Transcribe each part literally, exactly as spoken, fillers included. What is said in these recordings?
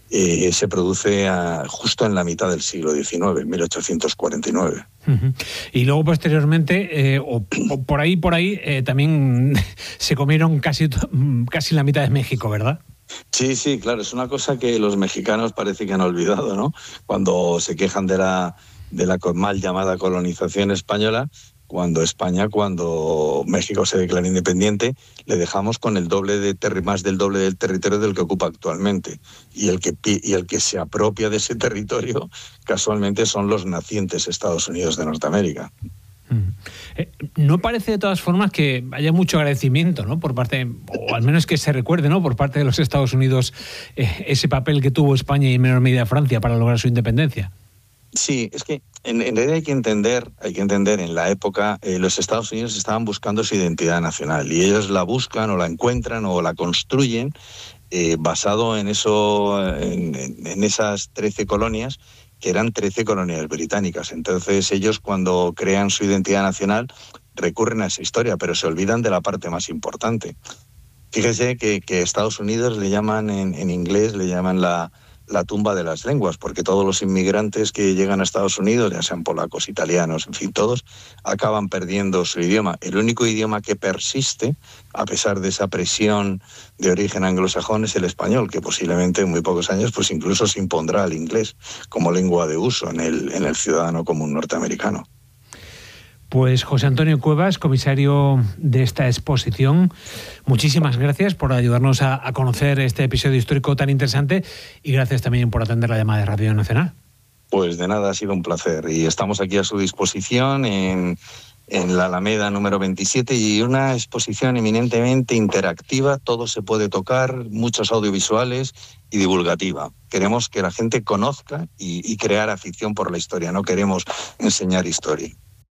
eh, se produce a, justo en la mitad del siglo diecinueve, en mil ochocientos cuarenta y nueve. Uh-huh. Y luego posteriormente, eh, o, o por ahí, por ahí, eh, también se comieron casi, casi la mitad de México, ¿verdad? Sí, sí, claro, es una cosa que los mexicanos parece que han olvidado, ¿no? Cuando se quejan de la, de la mal llamada colonización española, cuando España, cuando México se declara independiente, le dejamos con el doble de terri- más del doble del territorio del que ocupa actualmente. Y el que y el que se apropia de ese territorio, casualmente, son los nacientes Estados Unidos de Norteamérica. Eh, no parece de todas formas que haya mucho agradecimiento, ¿no? Por parte, o al menos que se recuerde, ¿no? Por parte de los Estados Unidos, eh, ese papel que tuvo España y en menor medida Francia para lograr su independencia. Sí, es que en, en realidad hay que entender, hay que entender en la época eh, los Estados Unidos estaban buscando su identidad nacional y ellos la buscan o la encuentran o la construyen eh, basado en eso, en, en, en esas trece colonias que eran trece colonias británicas. Entonces ellos cuando crean su identidad nacional recurren a esa historia, pero se olvidan de la parte más importante. Fíjese que, que Estados Unidos le llaman en, en inglés, le llaman la la tumba de las lenguas, porque todos los inmigrantes que llegan a Estados Unidos, ya sean polacos, italianos, en fin, todos acaban perdiendo su idioma. El único idioma que persiste, a pesar de esa presión de origen anglosajón, es el español, que posiblemente en muy pocos años pues incluso se impondrá al inglés como lengua de uso en el, en el ciudadano común norteamericano. Pues José Antonio Cuevas, comisario de esta exposición, muchísimas gracias por ayudarnos a, a conocer este episodio histórico tan interesante y gracias también por atender la llamada de Radio Nacional. Pues de nada, ha sido un placer y estamos aquí a su disposición en, en la Alameda número veintisiete y una exposición eminentemente interactiva, todo se puede tocar, muchos audiovisuales y divulgativa. Queremos que la gente conozca y, y crear afición por la historia, no queremos enseñar historia.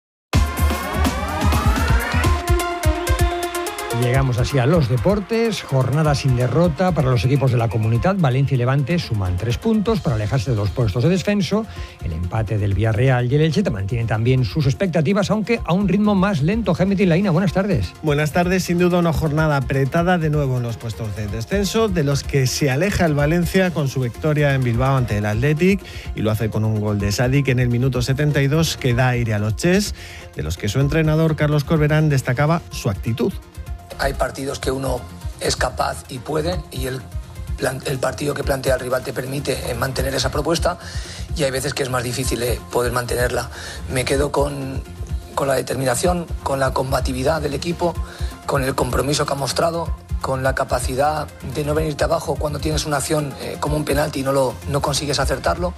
Llegamos así a los deportes, jornada sin derrota para los equipos de la Comunitat. Valencia y Levante suman tres puntos para alejarse de los puestos de descenso. El empate del Villarreal y el Elche mantienen también sus expectativas, aunque a un ritmo más lento. Jaime Tilaina, buenas tardes. Buenas tardes, sin duda una jornada apretada de nuevo en los puestos de descenso, de los que se aleja el Valencia con su victoria en Bilbao ante el Athletic, y lo hace con un gol de Sadik en el minuto setenta y dos que da aire a los Ches, de los que su entrenador Carlos Corberán destacaba su actitud. Hay partidos que uno es capaz y puede, y el, el partido que plantea el rival te permite mantener esa propuesta, y hay veces que es más difícil eh, poder mantenerla. Me quedo con, con la determinación, con la combatividad del equipo, con el compromiso que ha mostrado, con la capacidad de no venirte abajo cuando tienes una acción eh, como un penalti y no, lo, no consigues acertarlo,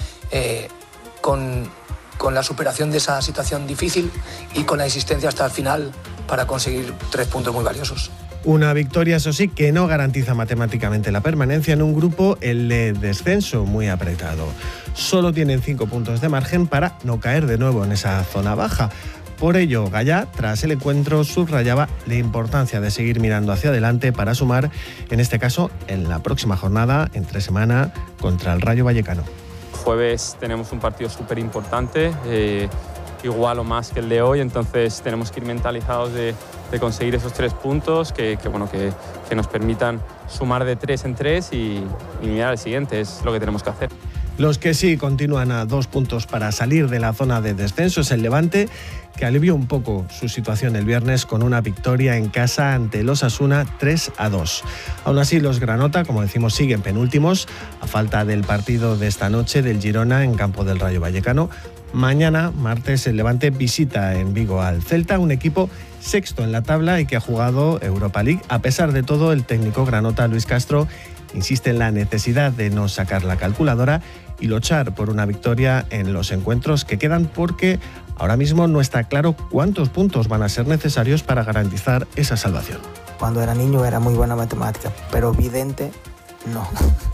eh, con, con la superación de esa situación difícil y con la insistencia hasta el final para conseguir tres puntos muy valiosos. Una victoria, eso sí, que no garantiza matemáticamente la permanencia en un grupo, el de descenso, muy apretado. Solo tienen cinco puntos de margen para no caer de nuevo en esa zona baja. Por ello, Gallá, tras el encuentro, subrayaba la importancia de seguir mirando hacia adelante para sumar, en este caso, en la próxima jornada, entre semana, contra el Rayo Vallecano. Jueves tenemos un partido súper importante, eh, igual o más que el de hoy, entonces tenemos que ir mentalizados de, de conseguir esos tres puntos que, que, bueno, que, que nos permitan sumar de tres en tres y, y mirar al siguiente, es lo que tenemos que hacer. Los que sí continúan a dos puntos para salir de la zona de descenso es el Levante, que alivió un poco su situación el viernes con una victoria en casa ante el Osasuna tres a dos. Aún así, los Granota, como decimos, siguen penúltimos, a falta del partido de esta noche del Girona en campo del Rayo Vallecano. Mañana, martes, el Levante visita en Vigo al Celta, un equipo sexto en la tabla y que ha jugado Europa League. A pesar de todo, el técnico granota Luis Castro insiste en la necesidad de no sacar la calculadora y luchar por una victoria en los encuentros que quedan, porque ahora mismo no está claro cuántos puntos van a ser necesarios para garantizar esa salvación. Cuando era niño era muy buena matemática, pero vidente no.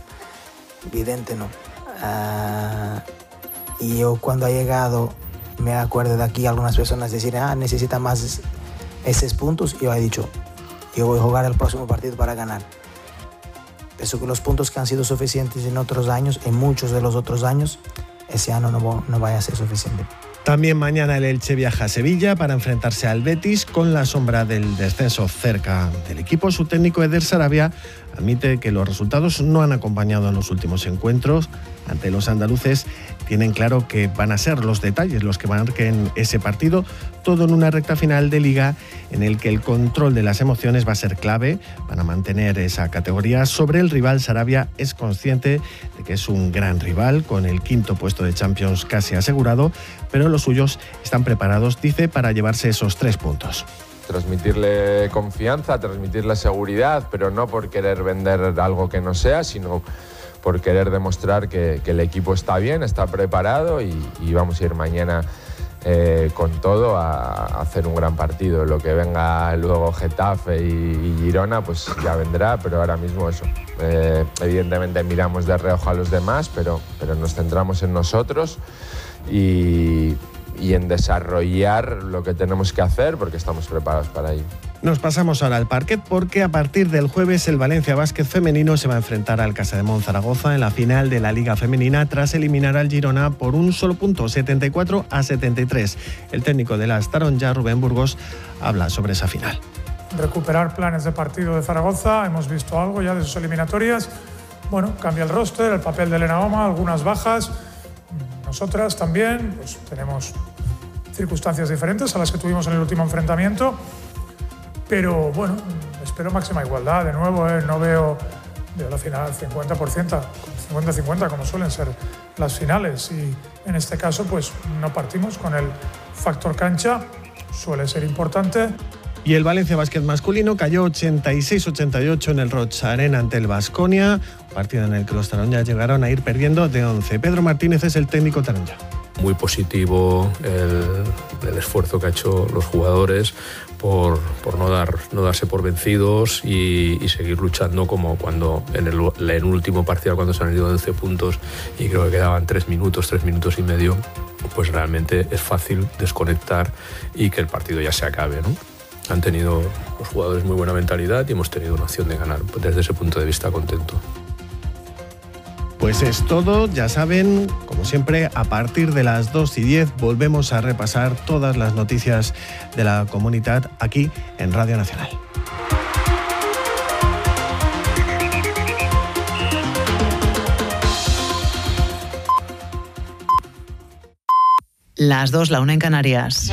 Vidente no. Uh... Y yo cuando he llegado, me acuerdo de aquí algunas personas decir, ah, necesita más esos puntos. Y yo he dicho, yo voy a jugar el próximo partido para ganar. Pienso que los puntos que han sido suficientes en otros años, en muchos de los otros años, ese año no, no vaya a ser suficiente. También mañana el Elche viaja a Sevilla para enfrentarse al Betis con la sombra del descenso cerca del equipo. Su técnico Eder Sarabia admite que los resultados no han acompañado en los últimos encuentros. Ante los andaluces tienen claro que van a ser los detalles los que marquen ese partido, todo en una recta final de Liga en el que el control de las emociones va a ser clave. Van a mantener esa categoría. Sobre el rival, Sarabia es consciente de que es un gran rival con el quinto puesto de Champions casi asegurado, pero los suyos están preparados, dice, para llevarse esos tres puntos. Transmitirle confianza, transmitirle seguridad, pero no por querer vender algo que no sea, sino por querer demostrar que, que el equipo está bien, está preparado y, y vamos a ir mañana eh, con todo a, a hacer un gran partido. Lo que venga luego Getafe y, y Girona, pues ya vendrá, pero ahora mismo eso. Eh, evidentemente miramos de reojo a los demás, pero, pero nos centramos en nosotros y, y en desarrollar lo que tenemos que hacer porque estamos preparados para ello. Nos pasamos ahora al parquet porque a partir del jueves el Valencia Básquet femenino se va a enfrentar al Casademont Zaragoza en la final de la Liga Femenina tras eliminar al Girona por un solo punto, setenta y cuatro a setenta y tres. El técnico de las Taronja, Rubén Burgos, habla sobre esa final. Recuperar planes de partido de Zaragoza, hemos visto algo ya de sus eliminatorias. Bueno, cambia el roster, el papel de Elena Oma, algunas bajas. Nosotras también pues, tenemos circunstancias diferentes a las que tuvimos en el último enfrentamiento. Pero bueno, espero máxima igualdad. De nuevo, ¿eh? no veo, veo la final cincuenta por ciento, cincuenta cincuenta como suelen ser las finales. Y en este caso, pues no partimos con el factor cancha, suele ser importante. Y el Valencia Básquet masculino cayó ochenta y seis a ochenta y ocho en el Roig Arena ante el Baskonia, partido en el que los Taronja llegaron a ir perdiendo de once. Pedro Martínez es el técnico Taronja. Muy positivo el, el esfuerzo que ha hecho los jugadores por, por no, dar, no darse por vencidos y, y seguir luchando como cuando en el, en el último partido cuando se han ido once puntos y creo que quedaban tres minutos, tres minutos y medio, pues realmente es fácil desconectar y que el partido ya se acabe, ¿no? Han tenido los jugadores muy buena mentalidad y hemos tenido una opción de ganar. Desde ese punto de vista, contento. Pues es todo, ya saben, como siempre, a partir de las dos y diez volvemos a repasar todas las noticias de la comunidad aquí en Radio Nacional. Las dos, la una en Canarias.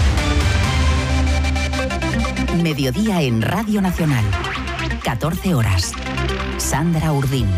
Mediodía en Radio Nacional. catorce horas. Sandra Urdín.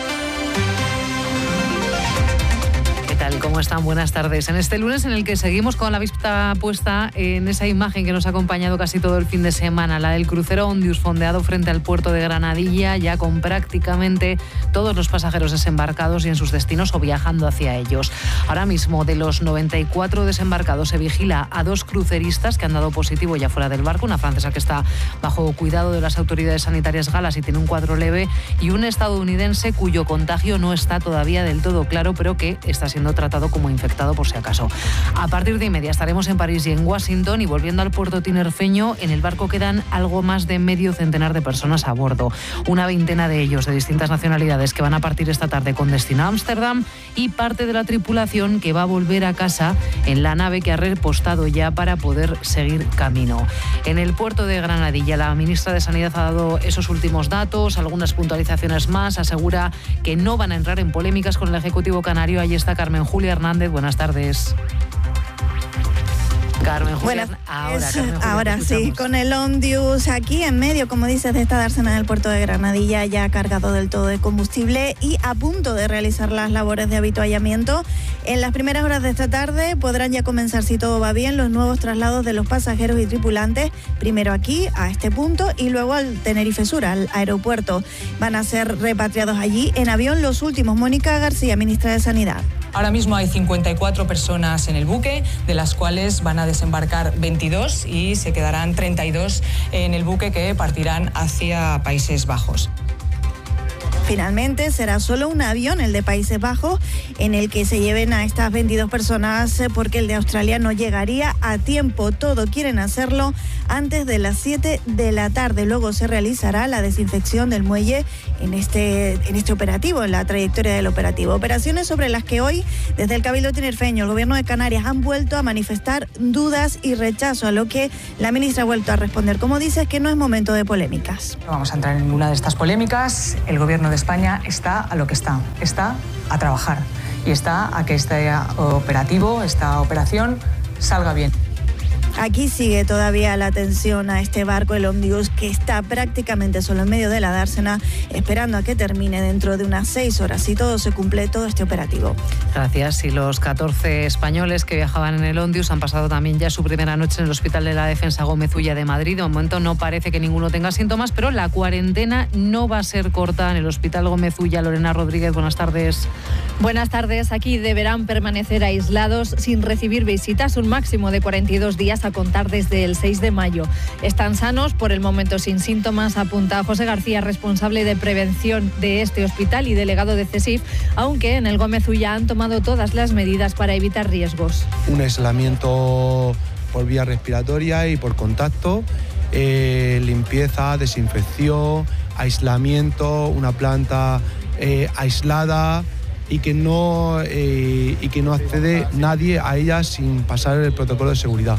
¿Cómo están? Buenas tardes. En este lunes en el que seguimos con la vista puesta en esa imagen que nos ha acompañado casi todo el fin de semana, la del crucero Ondius fondeado frente al puerto de Granadilla, ya con prácticamente todos los pasajeros desembarcados y en sus destinos o viajando hacia ellos. Ahora mismo, de los noventa y cuatro desembarcados, se vigila a dos cruceristas que han dado positivo ya fuera del barco, una francesa que está bajo cuidado de las autoridades sanitarias galas y tiene un cuadro leve, y un estadounidense cuyo contagio no está todavía del todo claro, pero que está siendo tratado como infectado por si acaso. A partir de media estaremos en París y en Washington, y volviendo al puerto tinerfeño, en el barco quedan algo más de medio centenar de personas a bordo. Una veintena de ellos de distintas nacionalidades que van a partir esta tarde con destino a Ámsterdam, y parte de la tripulación que va a volver a casa en la nave que ha repostado ya para poder seguir camino. En el puerto de Granadilla, la ministra de Sanidad ha dado esos últimos datos, algunas puntualizaciones más, asegura que no van a entrar en polémicas con el Ejecutivo canario. Ahí está Carmen Julia Hernández, buenas tardes. Carmen Julia, bueno, ahora, es, Carmen Julia, ahora sí, con el Ondius aquí en medio, como dices, de esta dársena en el puerto de Granadilla, ya cargado del todo de combustible y a punto de realizar las labores de habituallamiento. En las primeras horas de esta tarde podrán ya comenzar, si todo va bien, los nuevos traslados de los pasajeros y tripulantes, primero aquí, a este punto, y luego al Tenerife Sur, al aeropuerto. Van a ser repatriados allí en avión los últimos. Mónica García, ministra de Sanidad. Ahora mismo hay cincuenta y cuatro personas en el buque, de las cuales van a desembarcar veintidós y se quedarán treinta y dos en el buque que partirán hacia Países Bajos. Finalmente será solo un avión, el de Países Bajos, en el que se lleven a estas veintidós personas, porque el de Australia no llegaría a tiempo. Todo quieren hacerlo antes de las siete de la tarde. Luego se realizará la desinfección del muelle en este, en este operativo, en la trayectoria del operativo. Operaciones sobre las que hoy, desde el Cabildo Tinerfeño, el Gobierno de Canarias, han vuelto a manifestar dudas y rechazo, a lo que la ministra ha vuelto a responder. Como dice, es que no es momento de polémicas. No vamos a entrar en ninguna de estas polémicas. El Gobierno de España está a lo que está, está a trabajar y está a que este operativo, esta operación, salga bien. Aquí sigue todavía la atención a este barco, el Omnibus, que está prácticamente solo en medio de la dársena, esperando a que termine dentro de unas seis horas, si todo se cumple, todo este operativo. Gracias. Y los catorce españoles que viajaban en el Ondius han pasado también ya su primera noche en el Hospital de la Defensa Gómez Ulla de Madrid. De momento no parece que ninguno tenga síntomas, pero la cuarentena no va a ser corta en el Hospital Gómez Ulla. Lorena Rodríguez, buenas tardes. Buenas tardes. Aquí deberán permanecer aislados sin recibir visitas un máximo de cuarenta y dos días a contar desde el seis de mayo. Están sanos, por el momento sin síntomas, apunta José García, responsable de prevención de este hospital y delegado de CESIF, aunque en el Gómez Ulla han tomado todas las medidas para evitar riesgos. Un aislamiento por vía respiratoria y por contacto, eh, limpieza, desinfección, aislamiento, una planta eh, aislada y que no eh, y que no accede nadie a ella sin pasar el protocolo de seguridad.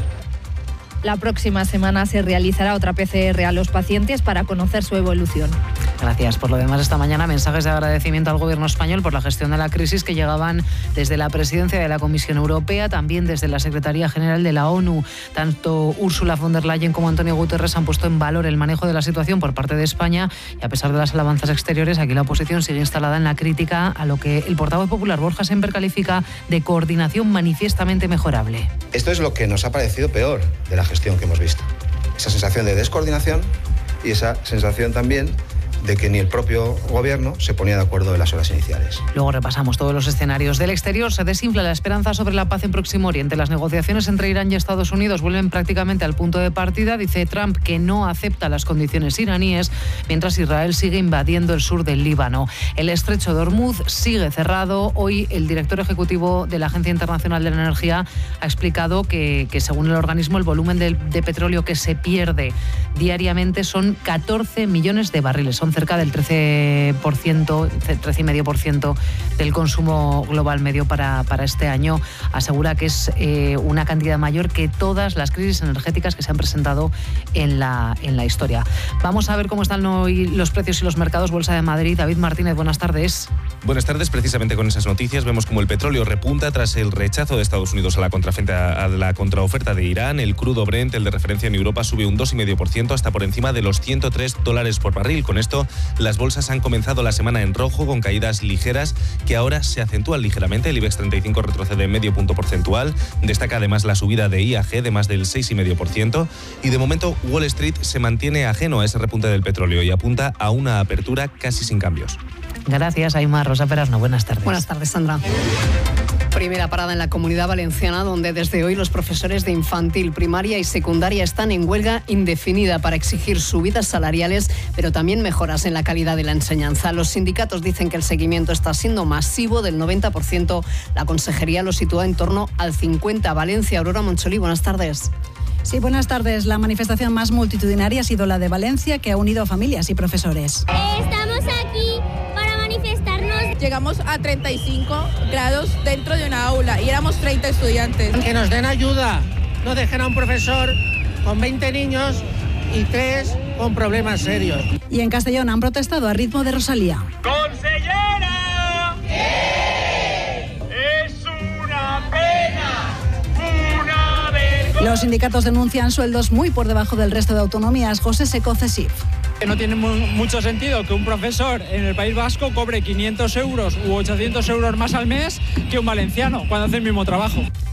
La próxima semana se realizará otra P C R a los pacientes para conocer su evolución. Gracias. Por lo demás, esta mañana mensajes de agradecimiento al Gobierno español por la gestión de la crisis que llegaban desde la presidencia de la Comisión Europea, también desde la Secretaría General de la ONU. Tanto Ursula von der Leyen como Antonio Guterres han puesto en valor el manejo de la situación por parte de España, y a pesar de las alabanzas exteriores, aquí la oposición sigue instalada en la crítica a lo que el portavoz popular Borja Semper califica de coordinación manifiestamente mejorable. Esto es lo que nos ha parecido peor de la gestión que hemos visto. Esa sensación de descoordinación y esa sensación también de que ni el propio gobierno se ponía de acuerdo en las horas iniciales. Luego repasamos todos los escenarios. Del exterior se desinfla la esperanza sobre la paz en Próximo Oriente. Las negociaciones entre Irán y Estados Unidos vuelven prácticamente al punto de partida. Dice Trump que no acepta las condiciones iraníes, mientras Israel sigue invadiendo el sur del Líbano. El estrecho de Hormuz sigue cerrado. Hoy el director ejecutivo de la Agencia Internacional de la Energía ha explicado que, que según el organismo, el volumen de, de petróleo que se pierde diariamente son catorce millones de barriles. Son cerca del trece por ciento, trece coma cinco por ciento del consumo global medio para, para este año. Asegura que es eh, una cantidad mayor que todas las crisis energéticas que se han presentado en la, en la historia. Vamos a ver cómo están hoy los precios y los mercados. Bolsa de Madrid. David Martínez, buenas tardes. Buenas tardes. Precisamente con esas noticias vemos como el petróleo repunta tras el rechazo de Estados Unidos a la, a la contraoferta de Irán. El crudo Brent, el de referencia en Europa, sube un dos coma cinco por ciento hasta por encima de los ciento tres dólares por barril. Con esto, las bolsas han comenzado la semana en rojo, con caídas ligeras que ahora se acentúan ligeramente. El IBEX treinta y cinco retrocede medio punto porcentual. Destaca además la subida de I A G de más del seis coma cinco por ciento. Y de momento Wall Street se mantiene ajeno a ese repunte del petróleo y apunta a una apertura casi sin cambios. Gracias, Aymar. Rosa Perasno, buenas tardes. Buenas tardes, Sandra. Primera parada en la Comunidad Valenciana, donde desde hoy los profesores de infantil, primaria y secundaria están en huelga indefinida para exigir subidas salariales, pero también mejoras en la calidad de la enseñanza. Los sindicatos dicen que el seguimiento está siendo masivo, del noventa por ciento. La consejería lo sitúa en torno al cincuenta por ciento. Valencia, Aurora Moncholí, buenas tardes. Sí, buenas tardes. La manifestación más multitudinaria ha sido la de Valencia, que ha unido a familias y profesores. Estamos aquí para manifestarnos. Llegamos a treinta y cinco grados dentro de una aula y éramos treinta estudiantes. Que nos den ayuda, no dejen a un profesor con veinte niños y tres con problemas serios. Y en Castellón han protestado a ritmo de Rosalía. ¡Consellera! ¿Qué? ¡Es una pena! ¡Una vergüenza! Los sindicatos denuncian sueldos muy por debajo del resto de autonomías. José Seco, CESIF. No tiene mucho sentido que un profesor en el País Vasco cobre quinientos euros u ochocientos euros más al mes que un valenciano cuando hace el mismo trabajo.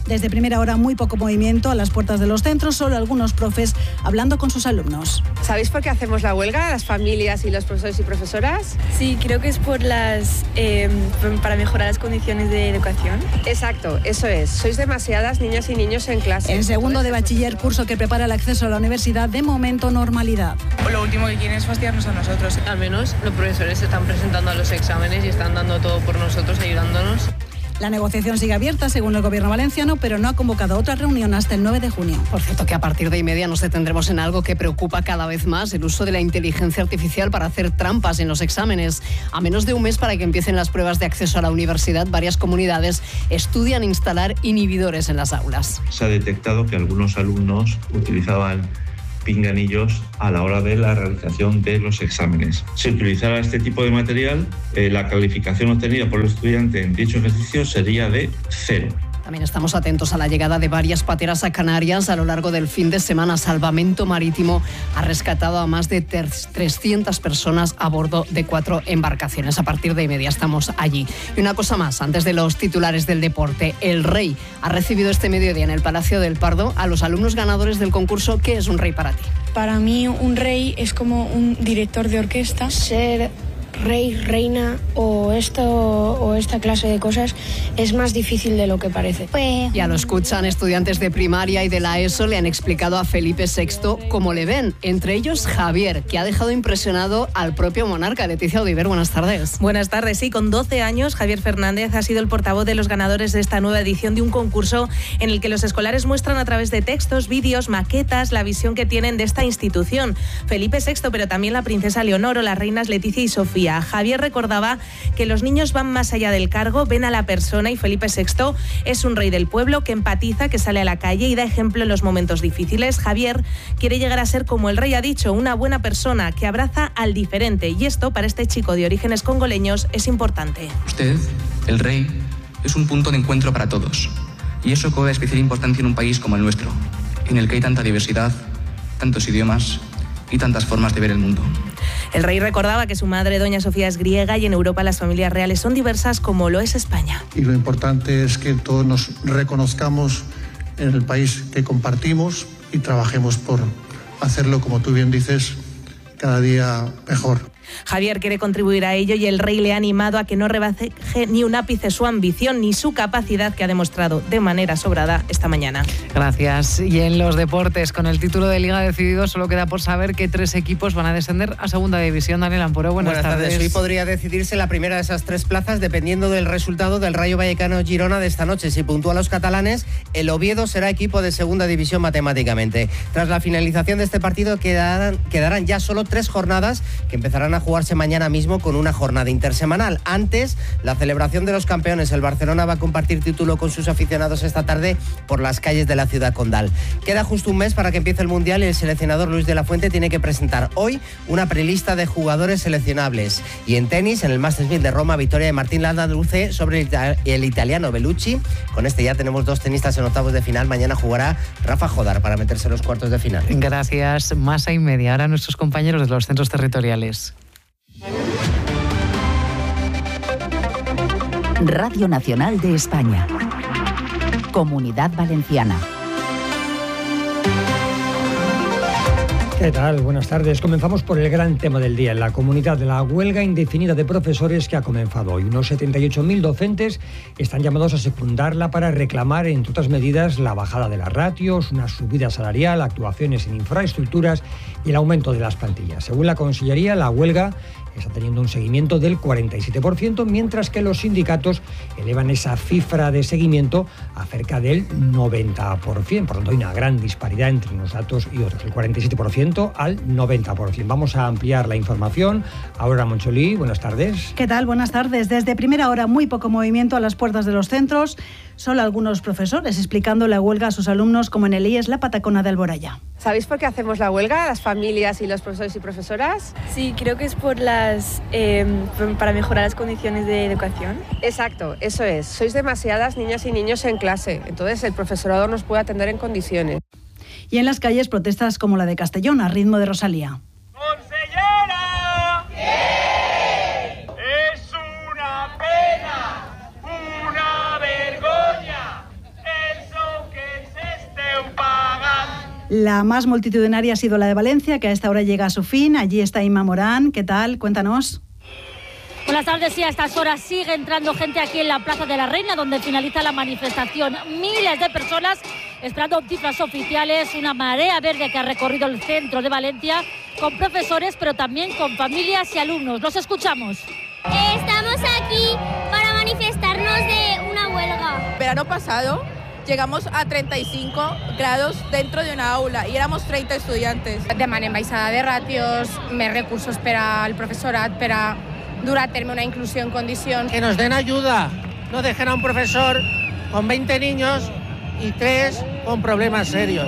Desde primera hora muy poco movimiento a las puertas de los centros, solo algunos profes hablando con sus alumnos. ¿Sabéis por qué hacemos la huelga, las familias y los profesores y profesoras? Sí, creo que es por las eh, para mejorar las condiciones de educación. Exacto, eso es. Sois demasiadas niñas y niños en clase. En segundo de bachiller, curso que prepara el acceso a la universidad, de momento normalidad. Lo último que quieren es fastidiarnos a nosotros. Al menos los profesores se están presentando a los exámenes y están dando todo por nosotros, ayudándonos. La negociación sigue abierta, según el gobierno valenciano, pero no ha convocado otra reunión hasta el nueve de junio. Por cierto, que a partir de y media nos detendremos en algo que preocupa cada vez más, el uso de la inteligencia artificial para hacer trampas en los exámenes. A menos de un mes para que empiecen las pruebas de acceso a la universidad, varias comunidades estudian instalar inhibidores en las aulas. Se ha detectado que algunos alumnos utilizaban pinganillos a la hora de la realización de los exámenes. Si utilizara este tipo de material, eh, la calificación obtenida por el estudiante en dicho ejercicio sería de cero. También estamos atentos a la llegada de varias pateras a Canarias a lo largo del fin de semana. Salvamento Marítimo ha rescatado a más de trescientas personas a bordo de cuatro embarcaciones. A partir de y media estamos allí. Y una cosa más, antes de los titulares del deporte, el Rey ha recibido este mediodía en el Palacio del Pardo a los alumnos ganadores del concurso ¿Qué es un rey para ti? Para mí un rey es como un director de orquesta. Ser rey, reina o esto o esta clase de cosas es más difícil de lo que parece. Pues... Ya lo escuchan, estudiantes de primaria y de la ESO le han explicado a Felipe sexto cómo le ven. Entre ellos Javier, que ha dejado impresionado al propio monarca. Leticia Odiver, buenas tardes. Buenas tardes, sí, con doce años Javier Fernández ha sido el portavoz de los ganadores de esta nueva edición de un concurso en el que los escolares muestran a través de textos, vídeos, maquetas, la visión que tienen de esta institución. Felipe sexto, pero también la princesa Leonor o las reinas Leticia y Sofía. Javier recordaba que los niños van más allá del cargo, ven a la persona y Felipe sexto es un rey del pueblo que empatiza, que sale a la calle y da ejemplo en los momentos difíciles. Javier quiere llegar a ser, como el rey ha dicho, una buena persona que abraza al diferente y esto para este chico de orígenes congoleños es importante. Usted, el rey, es un punto de encuentro para todos y eso cobra especial importancia en un país como el nuestro, en el que hay tanta diversidad, tantos idiomas y tantas formas de ver el mundo. El rey recordaba que su madre, doña Sofía, es griega y en Europa las familias reales son diversas como lo es España. Y lo importante es que todos nos reconozcamos en el país que compartimos y trabajemos por hacerlo, como tú bien dices, cada día mejor. Javier quiere contribuir a ello y el rey le ha animado a que no rebaje ni un ápice su ambición ni su capacidad que ha demostrado de manera sobrada esta mañana. Gracias. Y en los deportes, con el título de Liga decidido, solo queda por saber qué tres equipos van a descender a Segunda División. Daniel Amporo, buenas, buenas tardes. tardes. Hoy podría decidirse la primera de esas tres plazas dependiendo del resultado del Rayo Vallecano-Girona de esta noche. Si puntúan los catalanes, el Oviedo será equipo de Segunda División matemáticamente. Tras la finalización de este partido quedarán, quedarán ya solo tres jornadas que empezarán a jugarse mañana mismo con una jornada intersemanal. Antes, la celebración de los campeones. El Barcelona va a compartir título con sus aficionados esta tarde por las calles de la ciudad condal. Queda justo un mes para que empiece el Mundial y el seleccionador Luis de la Fuente tiene que presentar hoy una prelista de jugadores seleccionables. Y en tenis, en el Masters mil de Roma, victoria de Martín Landaluce sobre el, ita- el italiano Bellucci. Con este ya tenemos dos tenistas en octavos de final. Mañana jugará Rafa Jodar para meterse en los cuartos de final. Gracias. Masa y media. Ahora nuestros compañeros de los centros territoriales. Radio Nacional de España. Comunidad Valenciana. ¿Qué tal? Buenas tardes. Comenzamos por el gran tema del día en la comunidad, de la huelga indefinida de profesores que ha comenzado hoy. Unos setenta y ocho mil docentes están llamados a secundarla para reclamar, entre otras medidas, la bajada de las ratios, una subida salarial, actuaciones en infraestructuras y el aumento de las plantillas. Según la Consellería, la huelga está teniendo un seguimiento del cuarenta y siete por ciento, mientras que los sindicatos elevan esa cifra de seguimiento a cerca del noventa por ciento. Por lo tanto, hay una gran disparidad entre unos datos y otros, el cuarenta y siete por ciento al noventa por ciento. Vamos a ampliar la información. Aurora Moncholí, buenas tardes. ¿Qué tal? Buenas tardes. Desde primera hora, muy poco movimiento a las puertas de los centros. Solo algunos profesores explicando la huelga a sus alumnos, como en el I E S La Patacona de Alboraya. ¿Sabéis por qué hacemos la huelga, las familias y los profesores y profesoras? Sí, creo que es por las eh, para mejorar las condiciones de educación. Exacto, eso es. Sois demasiadas niñas y niños en clase, entonces el profesorado nos puede atender en condiciones. Y en las calles protestas como la de Castellón, a ritmo de Rosalía. ¡Consellera! ¿Qué? Es una pena, una vergüenza. El La más multitudinaria ha sido la de Valencia, que a esta hora llega a su fin. Allí está Inma Morán. ¿Qué tal? Cuéntanos. Buenas tardes, sí, a estas horas sigue entrando gente aquí en la Plaza de la Reina, donde finaliza la manifestación. Miles de personas esperando cifras oficiales, una marea verde que ha recorrido el centro de Valencia, con profesores, pero también con familias y alumnos. Los escuchamos. Estamos aquí para manifestarnos de una huelga. Verano pasado llegamos a trenta y cinco grados dentro de una aula i éramos trenta estudiantes. Demanem baixada de ràtios, més recursos per al professorat, per a dur a terme una inclusió en condicions. Que nos den ayuda, no dejen a un profesor con veinte niños y tres con problemas serios.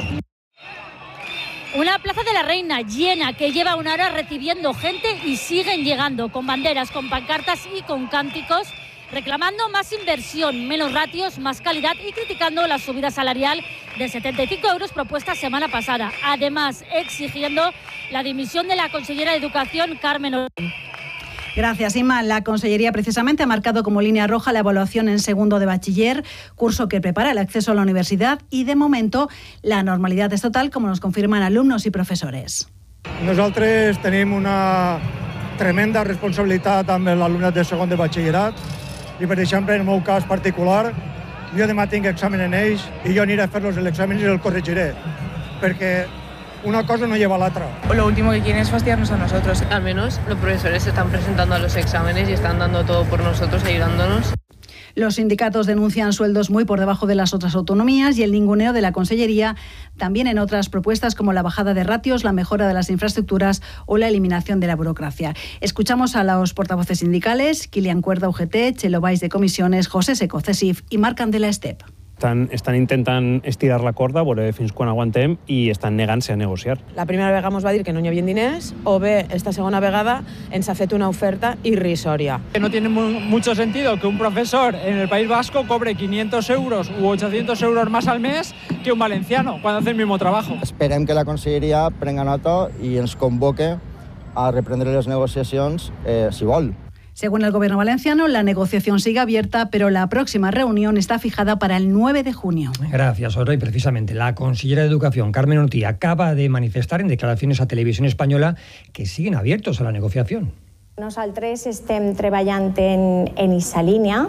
Una Plaza de la Reina llena que lleva una hora recibiendo gente y siguen llegando con banderas, con pancartas y con cánticos, reclamando más inversión, menos ratios, más calidad y criticando la subida salarial de setenta y cinco euros propuesta semana pasada. Además, exigiendo la dimisión de la consellera de Educación, Carmen Ortega. Gracias, Inma. La Consellería precisamente ha marcado como línea roja la evaluación en segundo de bachiller, curso que prepara el acceso a la universidad, y de momento la normalidad es total, como nos confirman alumnos y profesores. Nosaltres tenim una tremenda responsabilitat amb l'alumnat de segon de batxillerat i, per exemple, en el meu cas particular, jo demà tinc examen en ells i jo aniré a fer-los l'examen i el corregiré, perquè una cosa no lleva a la otra. Lo último que quieren es fastidiarnos a nosotros. Al menos los profesores se están presentando a los exámenes y están dando todo por nosotros, ayudándonos. Los sindicatos denuncian sueldos muy por debajo de las otras autonomías y el ninguneo de la Consellería, también en otras propuestas como la bajada de ratios, la mejora de las infraestructuras o la eliminación de la burocracia. Escuchamos a los portavoces sindicales, Kilian Cuerda, U G T, Chelo Valls de Comisiones, José Seco, C E S I F i Marc Candela, Estep. Estan, estan intentant estirar la corda, veure fins quan aguantem, i estan negant-se a negociar. La primera vegada ens va dir que no hi havia diners, o bé, esta segona vegada ens ha fet una oferta irrisòria. No tiene mucho sentido que un profesor en el País Vasco cobre quinientos euros u ochocientos euros más al mes que un valenciano cuando hace el mismo trabajo. Esperem que la Conselleria prenga nota i ens convoque a reprendre les negociacions, eh, si vol. Según el Gobierno valenciano, la negociación sigue abierta, pero la próxima reunión está fijada para el nueve de junio. Gracias, Oro. Y precisamente la consellera de Educación, Carmen Ortega, acaba de manifestar en declaraciones a Televisión Española que siguen abiertos a la negociación. Nosaltres estem treballant en, en esa línia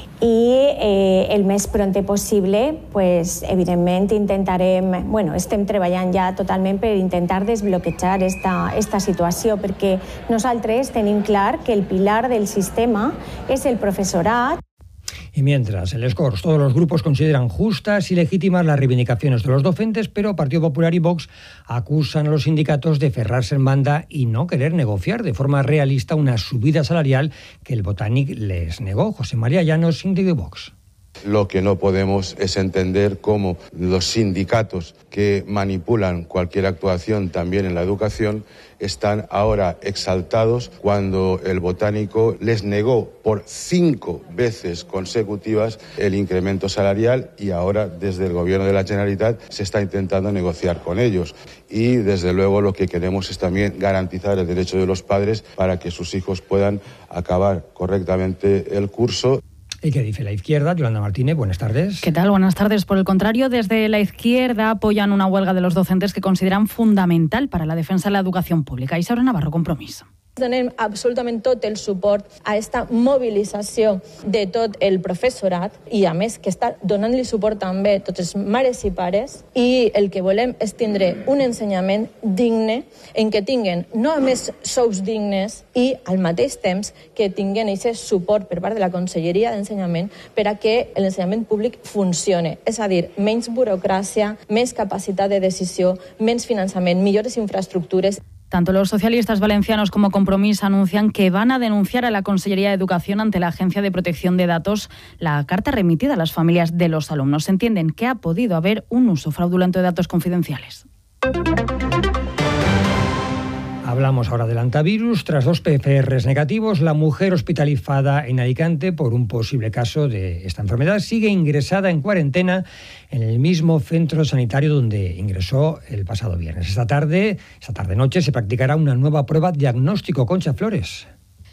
i eh, el més pronte possible, pues, evidentment, intentarem... Bueno, estem treballant ja totalment per intentar desbloquejar esta, esta situació, perquè nosaltres tenim clar que el pilar del sistema és el professorat. Y mientras, en les Corts, todos los grupos consideran justas y legítimas las reivindicaciones de los docentes, pero Partido Popular y Vox acusan a los sindicatos de cerrarse en banda y no querer negociar de forma realista una subida salarial que el Botanic les negó. José María Llanos, síndico de Vox. Lo que no podemos es entender cómo los sindicatos que manipulan cualquier actuación también en la educación están ahora exaltados cuando el Botánico les negó por cinco veces consecutivas el incremento salarial y ahora desde el Gobierno de la Generalitat se está intentando negociar con ellos. Y desde luego lo que queremos es también garantizar el derecho de los padres para que sus hijos puedan acabar correctamente el curso. ¿Y qué dice la izquierda? Yolanda Martínez, buenas tardes. ¿Qué tal? Buenas tardes. Por el contrario, desde la izquierda apoyan una huelga de los docentes que consideran fundamental para la defensa de la educación pública. Isaura Navarro, Compromís. Donem absolutament tot el suport a esta mobilització de tot el professorat i, a més, que està donant-li suport també a tots els mares i pares, i el que volem és tindre un ensenyament digne en què tinguen no només sous dignes i al mateix temps que tinguen aquest suport per part de la Conselleria d'Ensenyament per a que l'ensenyament públic funcione. És a dir, menys burocràcia, més capacitat de decisió, menys finançament, millores infraestructures. Tanto los socialistas valencianos como Compromís anuncian que van a denunciar a la Consellería de Educación ante la Agencia de Protección de Datos la carta remitida a las familias de los alumnos. Entienden que ha podido haber un uso fraudulento de datos confidenciales. Hablamos ahora del antivirus. Tras dos P C Rs negativos, la mujer hospitalizada en Alicante por un posible caso de esta enfermedad sigue ingresada en cuarentena en el mismo centro sanitario donde ingresó el pasado viernes. Esta tarde, esta tarde-noche, se practicará una nueva prueba diagnóstico. Concha Flores.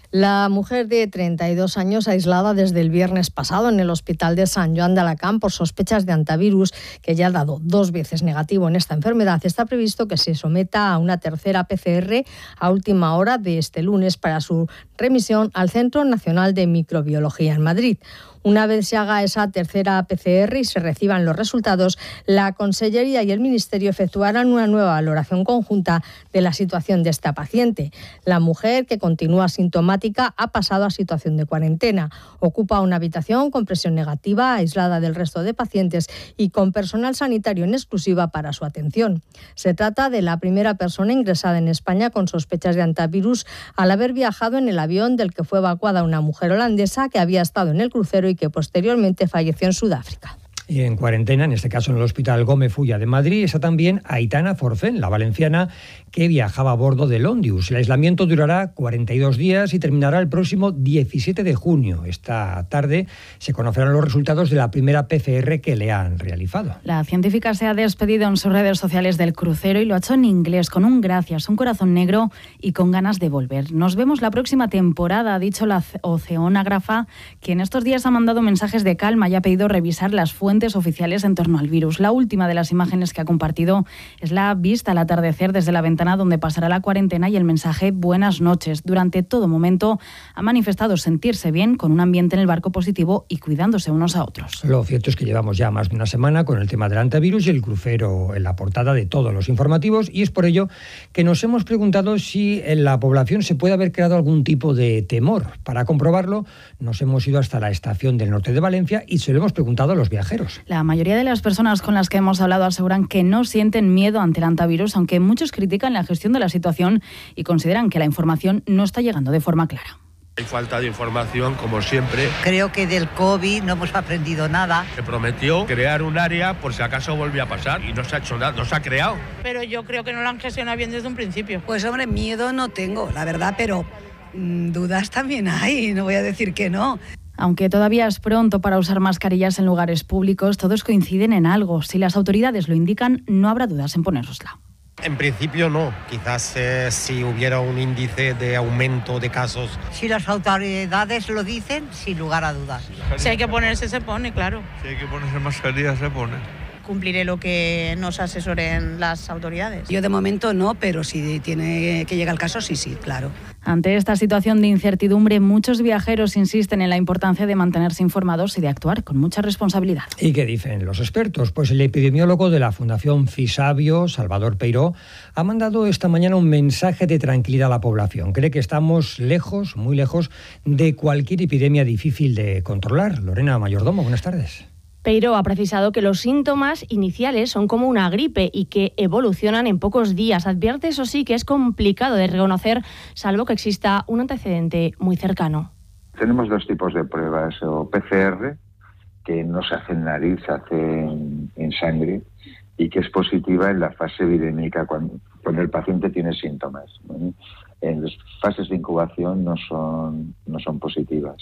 La mujer de treinta y dos años, aislada desde el viernes pasado en el hospital de San Joan de Alacant por sospechas de antivirus, que ya ha dado dos veces negativo en esta enfermedad, está previsto que se someta a una tercera P C R a última hora de este lunes para su remisión al Centro Nacional de Microbiología en Madrid. Una vez se haga esa tercera P C R y se reciban los resultados, la Consellería y el Ministerio efectuarán una nueva valoración conjunta de la situación de esta paciente. La mujer, que continúa sintomática, ha pasado a situación de cuarentena. Ocupa una habitación con presión negativa, aislada del resto de pacientes y con personal sanitario en exclusiva para su atención. Se trata de la primera persona ingresada en España con sospechas de antivirus al haber viajado en el avión del que fue evacuada una mujer holandesa que había estado en el crucero y que posteriormente falleció en Sudáfrica. Y en cuarentena, en este caso en el Hospital Gómez Fulla de Madrid, está también Aitana Forfén, la valenciana que viajaba a bordo del Ondius. El aislamiento durará cuarenta y dos días y terminará el próximo diecisiete de junio. Esta tarde se conocerán los resultados de la primera P C R que le han realizado. La científica se ha despedido en sus redes sociales del crucero y lo ha hecho en inglés, con un gracias, un corazón negro y con ganas de volver. Nos vemos la próxima temporada, ha dicho la oceanógrafa, que en estos días ha mandado mensajes de calma y ha pedido revisar las fuentes oficiales en torno al virus. La última de las imágenes que ha compartido es la vista al atardecer desde la ventana donde pasará la cuarentena y el mensaje buenas noches. Durante todo momento ha manifestado sentirse bien, con un ambiente en el barco positivo y cuidándose unos a otros. Lo cierto es que llevamos ya más de una semana con el tema del antivirus y el crucero en la portada de todos los informativos, y es por ello que nos hemos preguntado si en la población se puede haber creado algún tipo de temor. Para comprobarlo, nos hemos ido hasta la estación del norte de Valencia y se lo hemos preguntado a los viajeros. La mayoría de las personas con las que hemos hablado aseguran que no sienten miedo ante el antivirus, aunque muchos critican la gestión de la situación y consideran que la información no está llegando de forma clara. Hay falta de información, como siempre. Creo que del COVID no hemos aprendido nada. Se prometió crear un área por si acaso volvía a pasar y no se ha hecho nada, no se ha creado. Pero yo creo que no lo han gestionado bien desde un principio. Pues hombre, miedo no tengo, la verdad, pero mmm, dudas también hay, no voy a decir que no. Aunque todavía es pronto para usar mascarillas en lugares públicos, todos coinciden en algo. Si las autoridades lo indican, no habrá dudas en ponérosla. En principio no, quizás eh, si hubiera un índice de aumento de casos. Si las autoridades lo dicen, sin lugar a dudas. Si hay que ponerse, se pone, claro. Si hay que ponerse mascarilla, se pone. Cumpliré lo que nos asesoren las autoridades. Yo de momento no, pero si tiene que llegar el caso, sí, sí, claro. Ante esta situación de incertidumbre, muchos viajeros insisten en la importancia de mantenerse informados y de actuar con mucha responsabilidad. ¿Y qué dicen los expertos? Pues el epidemiólogo de la Fundación Fisabio, Salvador Peiró, ha mandado esta mañana un mensaje de tranquilidad a la población. Cree que estamos lejos, muy lejos, de cualquier epidemia difícil de controlar. Lorena Mayordomo, buenas tardes. Peiró ha precisado que los síntomas iniciales son como una gripe y que evolucionan en pocos días. Advierte, eso sí, que es complicado de reconocer, salvo que exista un antecedente muy cercano. Tenemos dos tipos de pruebas, o P C R, que no se hace en nariz, se hace en, en sangre, y que es positiva en la fase epidémica, cuando, cuando el paciente tiene síntomas, ¿no? En las fases de incubación no son, no son positivas.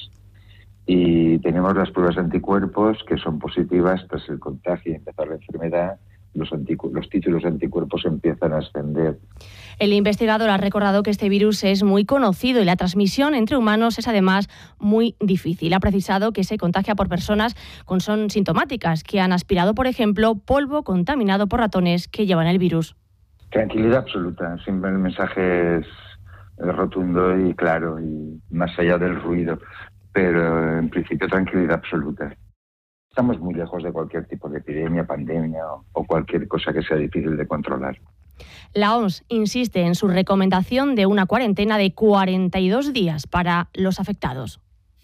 Y tenemos las pruebas de anticuerpos, que son positivas tras el contagio y empezar la enfermedad. Los, anticu- los títulos de anticuerpos empiezan a ascender. El investigador ha recordado que este virus es muy conocido y la transmisión entre humanos es además muy difícil. Ha precisado que se contagia por personas con son sintomáticas, que han aspirado, por ejemplo, polvo contaminado por ratones que llevan el virus. Tranquilidad absoluta. Siempre el mensaje es rotundo y claro, y más allá del ruido. Pero en principio tranquilidad absoluta. Estamos muy lejos de cualquier tipo de epidemia, pandemia o cualquier cosa que sea difícil de controlar. La O M S insiste en su recomendación de una cuarentena de cuarenta y dos días para los afectados.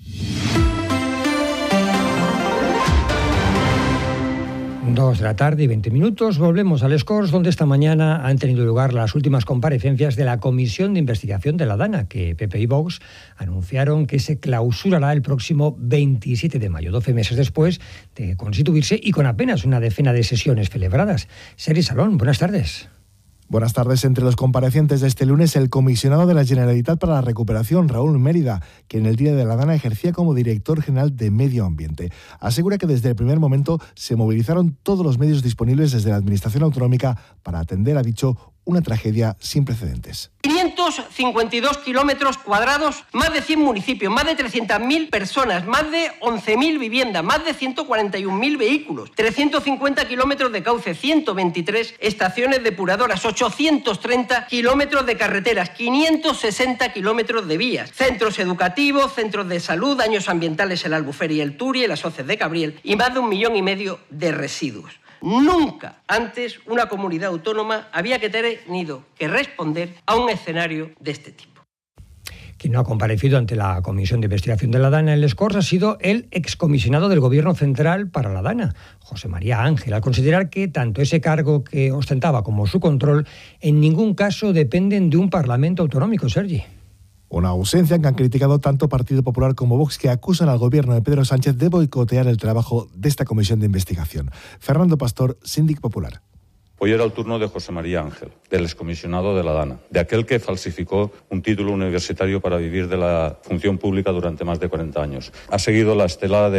Dos de la tarde y veinte minutos. Volvemos al Scores, donde esta mañana han tenido lugar las últimas comparecencias de la Comisión de Investigación de la DANA, que P P y Vox anunciaron que se clausurará el próximo veintisiete de mayo, doce meses después de constituirse y con apenas una decena de sesiones celebradas. Seri Salón, buenas tardes. Buenas tardes. Entre los comparecientes de este lunes, el comisionado de la Generalitat para la Recuperación, Raúl Mérida, que en el Día de la Dana ejercía como director general de Medio Ambiente. Asegura que desde el primer momento se movilizaron todos los medios disponibles desde la Administración Autonómica para atender, ha dicho, una tragedia sin precedentes. quinientos quinientos cincuenta y dos kilómetros cuadrados, más de cien municipios, más de trescientas mil personas, más de once mil viviendas, más de ciento cuarenta y un mil vehículos, trescientos cincuenta kilómetros de cauce, ciento veintitrés estaciones depuradoras, ochocientos treinta kilómetros de carreteras, quinientos sesenta kilómetros de vías, centros educativos, centros de salud, daños ambientales en la Albufera y el Turia y las hoces de Cabriel, y más de un millón y medio de residuos. Nunca antes una comunidad autónoma había que tenido que responder a un escenario de este tipo. Quien no ha comparecido ante la Comisión de Investigación de la DANA en Les Corts ha sido el excomisionado del Gobierno Central para la DANA, José María Ángel, al considerar que tanto ese cargo que ostentaba como su control en ningún caso dependen de un Parlamento autonómico, Sergi. Una ausencia que han criticado tanto Partido Popular como Vox, que acusan al gobierno de Pedro Sánchez de boicotear el trabajo de esta comisión de investigación. Fernando Pastor, síndic popular. Hoy era el turno de José María Ángel, del excomisionado de la DANA, de aquel que falsificó un título universitario para vivir de la función pública durante más de cuarenta años. Ha seguido la estelada de